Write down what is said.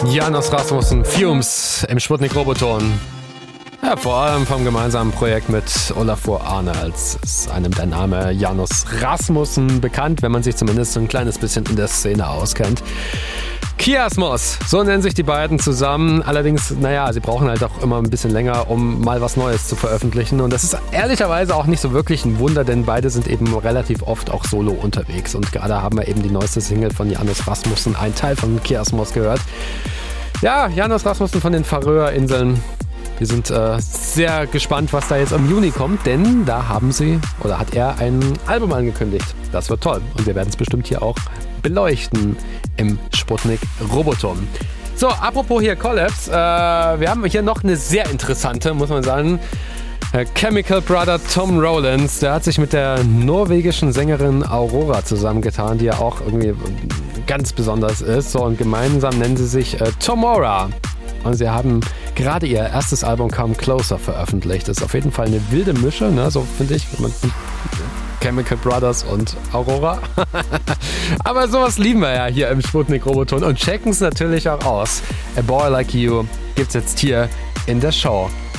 János Rasmussen, Fumes im Sputnik Roboton. Ja, vor allem vom gemeinsamen Projekt mit Olafur Arnalds ist einem der Name János Rasmussen bekannt, wenn man sich zumindest so ein kleines bisschen in der Szene auskennt. Kiasmos, so nennen sich die beiden zusammen. Allerdings, sie brauchen halt auch immer ein bisschen länger, um mal was Neues zu veröffentlichen. Und das ist ehrlicherweise auch nicht so wirklich ein Wunder, denn beide sind eben relativ oft auch solo unterwegs. Und gerade haben wir eben die neueste Single von János Rasmussen, ein Teil von Kiasmos, gehört. Ja, János Rasmussen von den Färöerinseln. Wir sind sehr gespannt, was da jetzt im Juni kommt, denn da hat er ein Album angekündigt. Das wird toll und wir werden es bestimmt hier auch beleuchten im Sputnik Roboton. So, apropos hier Collabs, wir haben hier noch eine sehr interessante, muss man sagen. Chemical Brother Tom Rowlands, der hat sich mit der norwegischen Sängerin Aurora zusammengetan, die ja auch irgendwie ganz besonders ist. So, und gemeinsam nennen sie sich Tomorrow. Und sie haben gerade ihr erstes Album Come Closer veröffentlicht. Das ist auf jeden Fall eine wilde Mische, ne? So finde ich. Chemical Brothers und Aurora. Aber sowas lieben wir ja hier im Sputnik Roboton und checken es natürlich auch aus. A Boy Like You gibt's jetzt hier in der Show